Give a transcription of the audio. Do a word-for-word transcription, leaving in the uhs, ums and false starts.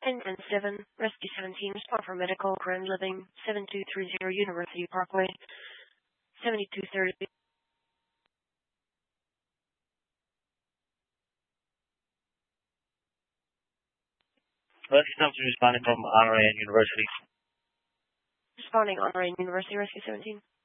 ten and seven, Rescue seventeen, respond for medical, Grand Living, seven two three zero University Parkway, seventy-two thirty. Rescue seventeen responding from Honor A N University. Responding Honor A N University, Rescue seventeen.